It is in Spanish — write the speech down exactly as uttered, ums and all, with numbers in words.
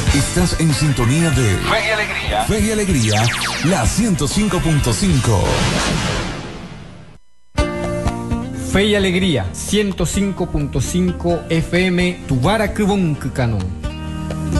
Estás en sintonía de Fe y Alegría. Fe y Alegría, la ciento cinco punto cinco. Fe y Alegría, ciento cinco punto cinco F M, Tubarakubonkukanon.